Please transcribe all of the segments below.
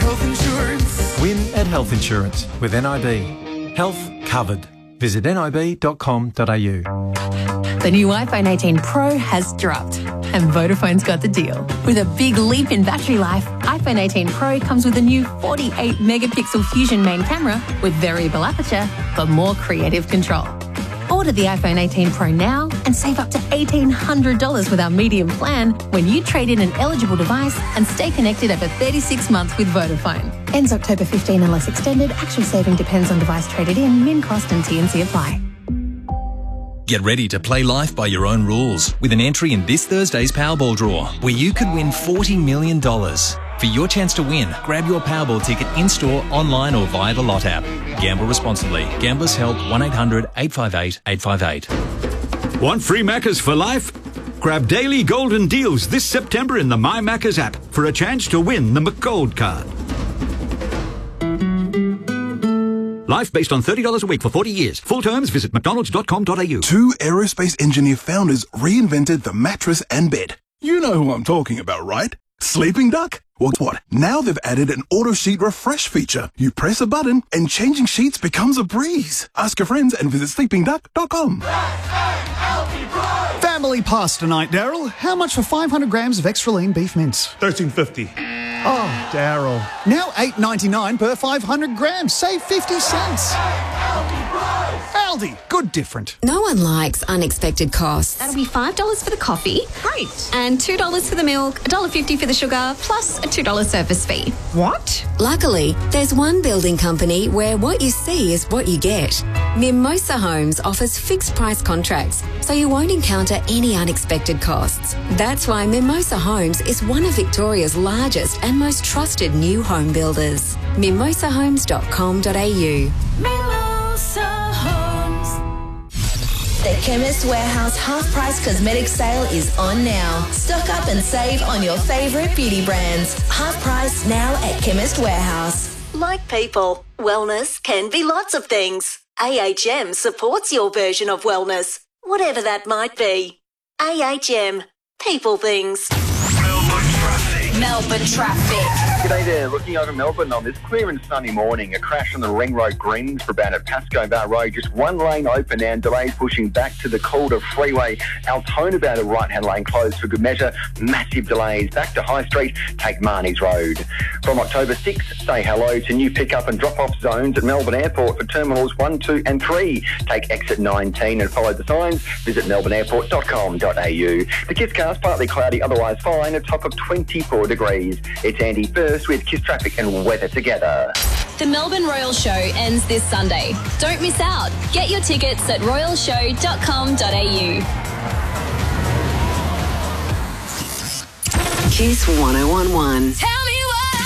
health insurance. Win at Health Insurance with NIB. Health covered. Visit nib.com.au. The new iPhone 18 Pro has dropped, and Vodafone's got the deal. With a big leap in battery life, iPhone 18 Pro comes with a new 48-megapixel Fusion main camera with variable aperture for more creative control. Order the iPhone 18 Pro now and save up to $1,800 with our medium plan when you trade in an eligible device and stay connected over 36 months with Vodafone. Ends October 15 unless extended. Actual saving depends on device traded in. Min cost and T&C apply. Get ready to play life by your own rules with an entry in this Thursday's Powerball draw, where you could win $40 million. For your chance to win, grab your Powerball ticket in-store, online or via the Lot app. Gamble responsibly. Gamblers Help 1-800-858-858. Want free Maccas for life? Grab daily golden deals this September in the My Maccas app for a chance to win the McGold card. Life based on $30 a week for 40 years. Full terms, visit mcdonalds.com.au. Two aerospace engineer founders reinvented the mattress and bed. You know who I'm talking about, right? Sleeping Duck? Well, what? Now they've added an auto sheet refresh feature. You press a button and changing sheets becomes a breeze. Ask your friends and visit sleepingduck.com. Family pasta night, Daryl. How much for 500 grams of extra lean beef mince? $13.50. Oh, Daryl. Now $8.99 per 500 grams. Save 50 cents. Aldi. Good different. No one likes unexpected costs. That'll be $5 for the coffee. Great. And $2 for the milk, $1.50 for the sugar, plus a $2 service fee. What? Luckily, there's one building company where what you see is what you get. Mimosa Homes offers fixed price contracts, so you won't encounter any unexpected costs. That's why Mimosa Homes is one of Victoria's largest and most trusted new home builders. mimosahomes.com.au. Mimosa Homes. The Chemist Warehouse half-price cosmetic sale is on now. Stock up and save on your favourite beauty brands. Half price now at Chemist Warehouse. Like people, wellness can be lots of things. AHM supports your version of wellness, whatever that might be. AHM, people things. Melbourne traffic. G'day there, looking over Melbourne on this clear and sunny morning. A crash on the Ring Road Greensboro at Pascoe Bar Road. Just one lane open and delays pushing back to the Calder Freeway. Altona Bar, the right-hand lane closed for good measure. Massive delays back to High Street. Take Marnie's Road. From October 6th, say hello to new pick-up and drop-off zones at Melbourne Airport for Terminals 1, 2 and 3. Take exit 19 and follow the signs. Visit melbourneairport.com.au. The Kiss Car's partly cloudy, otherwise fine, a top of 24 degrees. It's Andy First with Kiss Traffic and weather together. The Melbourne Royal Show ends this Sunday. Don't miss out. Get your tickets at royalshow.com.au. Kiss 1011. Tell me what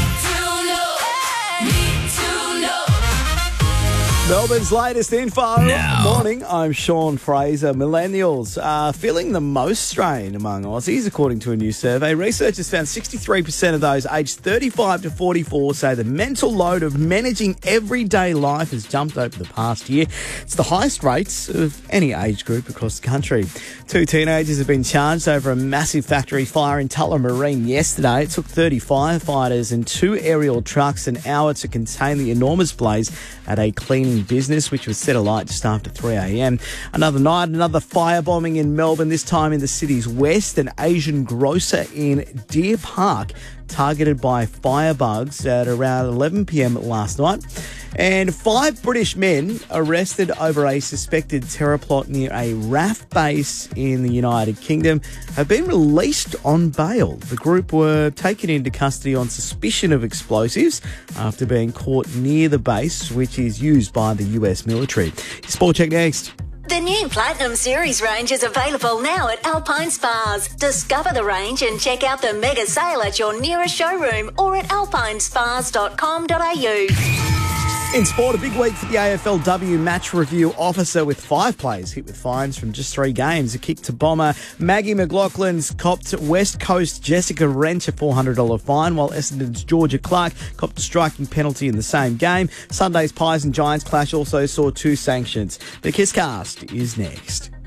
need to know. Melbourne's latest info. Now. Morning, I'm Sean Fraser. Millennials are feeling the most strain among Aussies, according to a new survey. Researchers found 63% of those aged 35 to 44 say the mental load of managing everyday life has jumped over the past year. It's the highest rates of any age group across the country. 2 teenagers have been charged over a massive factory fire in Tullamarine yesterday. It took 30 firefighters and 2 aerial trucks an hour to contain the enormous blaze at a cleaning business, which was set alight just after 3 a.m. Another night, another firebombing in Melbourne, this time in the city's west. An Asian grocer in Deer Park targeted by firebugs at around 11 p.m. last night. And 5 British men arrested over a suspected terror plot near a RAF base in the United Kingdom have been released on bail. The group were taken into custody on suspicion of explosives after being caught near the base, which is used by the US military. Sport Check next. The new Platinum Series range is available now at Alpine Spas. Discover the range and check out the mega sale at your nearest showroom or at alpinespas.com.au. In sport, a big week for the AFLW match review officer with 5 players hit with fines from just 3 games. A kick to bomber Maggie McLaughlin's copped West Coast Jessica Wrench a $400 fine, while Essendon's Georgia Clark copped a striking penalty in the same game. Sunday's Pies and Giants clash also saw 2 sanctions. The Kisscast is next.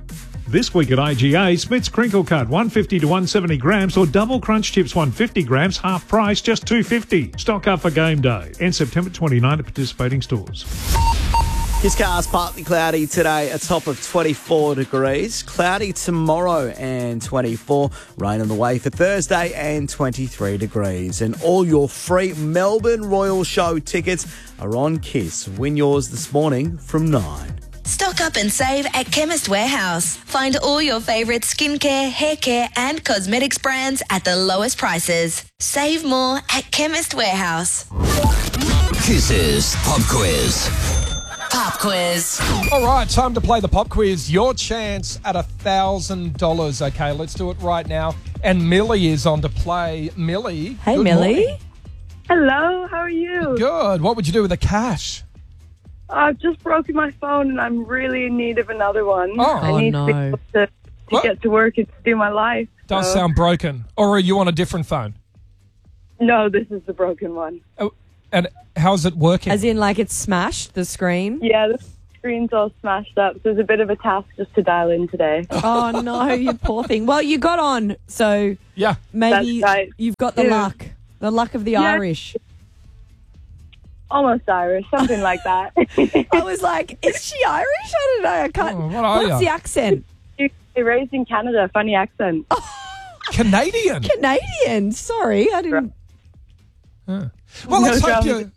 This week at IGA, Smith's Crinkle Cut, 150 to 170 grams, or Double Crunch Chips, 150 grams, half price, just $2.50. Stock up for game day. And September 29 at participating stores. This car's partly cloudy today, a top of 24 degrees. Cloudy tomorrow and 24. Rain on the way for Thursday and 23 degrees. And all your free Melbourne Royal Show tickets are on KISS. Win yours this morning from 9. Stock up and save at Chemist Warehouse. Find all your favourite skincare, hair care and cosmetics brands at the lowest prices. Save more at Chemist Warehouse. Kiss's Pop Quiz. Pop quiz. All right, time to play the pop quiz. Your chance at $1,000. Okay, let's do it right now. And Millie is on to play. Millie. Hey, good Millie. morning. Hello, how are you? Good. What would you do with the cash? I've just broken my phone and I'm really in need of another one. Oh. I need Oh, to be no. able to get to work and do my life. Does so- sound broken. Or are you on a different phone? No, this is the broken one. Oh, and how's it working? As in, like, it's smashed, the screen? Yeah, the screen's all smashed up. So it's a bit of a task just to dial in today. Oh, no, you poor thing. Well, you got on, so yeah, maybe That's right. you've got the Yeah. luck of the Yeah. Irish. Almost Irish, something like that. I was like, is she Irish? I don't know. I can't. what are What's ya? the accent? You're raised in Canada, funny accent. Canadian? Canadian. Sorry, I didn't. Well, let's hope you...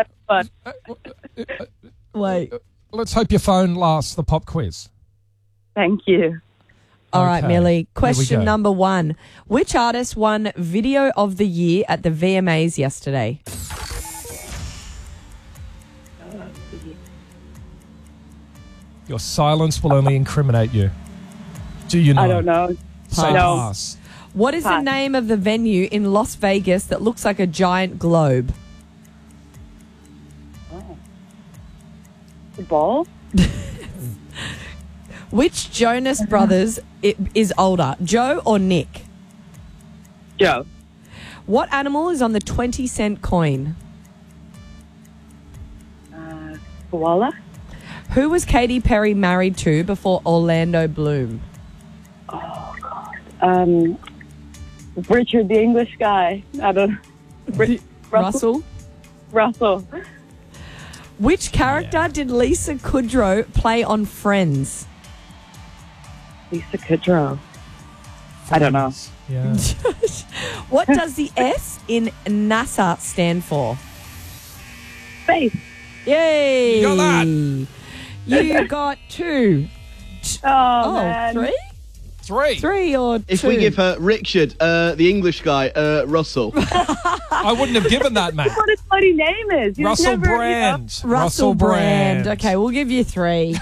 Wait. Let's hope your phone lasts the pop quiz. Thank you. All right, Okay, Millie. here we Question go. number 1. Which artist won Video of the Year at the VMAs yesterday? Your silence will only incriminate you. Do you know? I don't know. Say No. pass. What is the name of the venue in Las Vegas that looks like a giant globe? The ball? Which Jonas Brothers is older, Joe or Nick? Joe. What animal is on the 20-cent coin? Koala? Who was Katy Perry married to before Orlando Bloom? Richard, the English guy. I don't. Russell? Russell. Which character did Lisa Kudrow play on Friends? Lisa Kudrow. I don't know. Yeah. What does the S in NASA stand for? Space. Yay! You got that. You got 2. Oh, man. 3? 3. 3 or 2? If we give her Richard, the English guy, Russell. I wouldn't have given that, mate. What his bloody name is? You've Russell never, Brand. Russell Brand. Okay, we'll give you 3.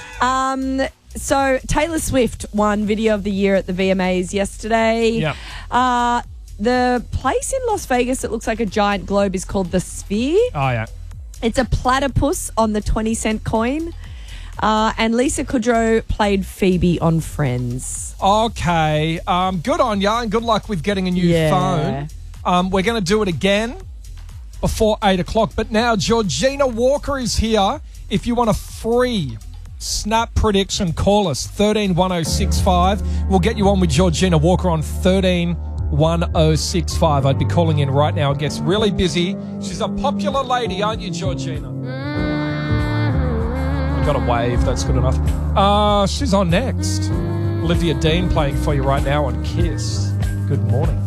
So Taylor Swift won Video of the Year at the VMAs yesterday. Yep. The place in Las Vegas that looks like a giant globe is called the Sphere. Oh, yeah. It's a platypus on the 20-cent coin. And Lisa Kudrow played Phoebe on Friends. Okay. Good on ya, and good luck with getting a new Yeah. phone. We're going to do it again before 8 o'clock. But now Georgina Walker is here. If you want a free snap prediction, call us 131065. We'll get you on with Georgina Walker on 131065. I'd be calling in right now. It gets really busy. She's a popular lady, aren't you, Georgina? I've got a wave. That's good enough. She's on next. Olivia Dean playing for you right now on KISS. Good morning.